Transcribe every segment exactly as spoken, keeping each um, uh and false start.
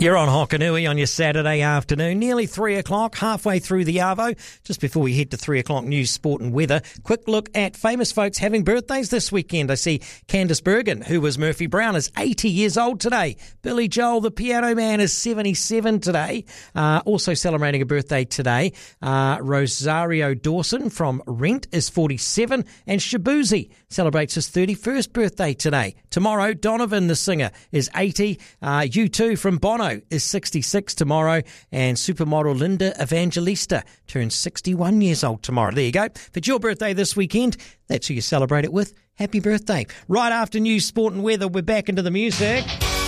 You're on Hokanui on your Saturday afternoon, nearly three o'clock, halfway through the Arvo. Just before we head to three o'clock news, sport and weather, quick look at famous folks having birthdays this weekend. I see Candice Bergen, who was Murphy Brown, is eighty years old today. Billy Joel, the piano man, is seventy-seven today. Uh, also celebrating a birthday today, uh, Rosario Dawson from Rent is forty-seven, and Shabuzi celebrates his thirty-first birthday today. Tomorrow, Donovan, the singer, is eighty. Uh, U two from Bono is sixty-six tomorrow, and supermodel Linda Evangelista turns sixty-one years old tomorrow. There you go. If it's your birthday this weekend, that's who you celebrate it with. Happy birthday. Right after news, sport and weather, we're back into the music.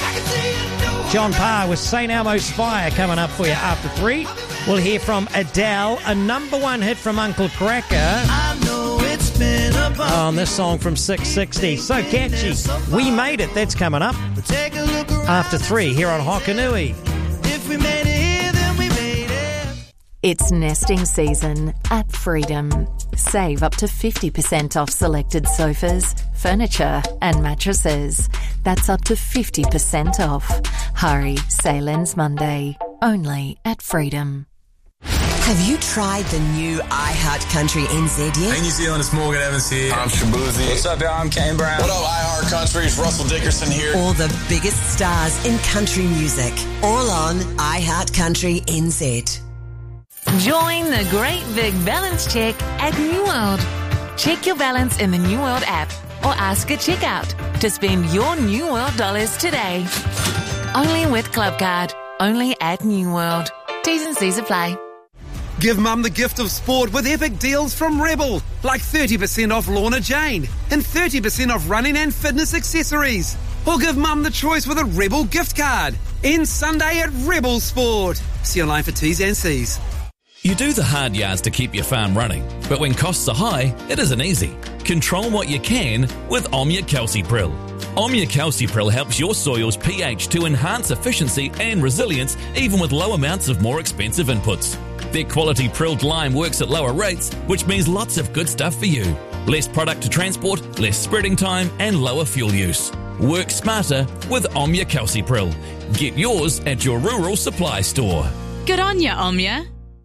John Parr with Saint Elmo's Fire coming up for you after three. We'll hear from Adele, a number one hit from Uncle Cracker. I know it's been a on this song from six sixty. So catchy. We Made It. That's coming up after three here on Hokanui. If we made it here, then we made it. It's nesting season at Freedom. Save up to fifty percent off selected sofas, furniture and mattresses. That's up to fifty percent off. Hurry, sale ends Monday. Only at Freedom. Have you tried the new iHeart Country N Z yet? Hey, New Zealand, it's Morgan Evans here. I'm Shabuzi. What's up, y'all? I'm Kane Brown. What up, iHeart Country? It's Russell Dickerson here. All the biggest stars in country music. All on iHeart Country N Z. Join the Great Big Balance Check at New World. Check your balance in the New World app or ask at checkout to spend your New World dollars today. Only with Club Card. Only at New World. T's and C's apply. Give Mum the gift of sport with epic deals from Rebel, like thirty percent off Lorna Jane and thirty percent off running and fitness accessories. Or give Mum the choice with a Rebel gift card. End Sunday at Rebel Sport. See online for T's and C's. You do the hard yards to keep your farm running, but when costs are high, it isn't easy. Control what you can with Omnia Calcipril. Omnia Calcipril helps your soil's pH to enhance efficiency and resilience even with low amounts of more expensive inputs. Their quality prilled lime works at lower rates, which means lots of good stuff for you. Less product to transport, less spreading time, and lower fuel use. Work smarter with Omnia Calcipril. Get yours at your rural supply store. Good on ya, Omnia.